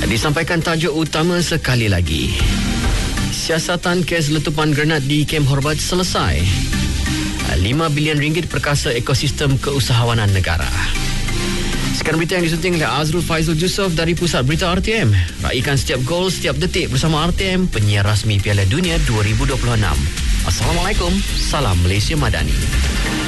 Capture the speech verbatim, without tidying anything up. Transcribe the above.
Disampaikan tajuk utama sekali lagi. Siasatan kes letupan granat di Kem Horbat selesai. lima bilion ringgit perkasa ekosistem keusahawanan negara. Sekarang berita yang disunting oleh Azrul Faizul Yusof dari Pusat Berita R T M. Raikan setiap gol, setiap detik bersama R T M, penyiar rasmi Piala Dunia dua ribu dua puluh enam. Assalamualaikum, salam Malaysia Madani.